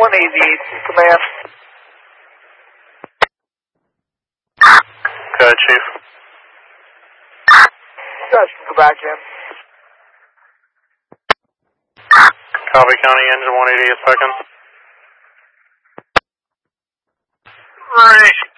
188 command. Go ahead, Chief. You guys can go back in. Copy, County Engine 188 seconds. Right.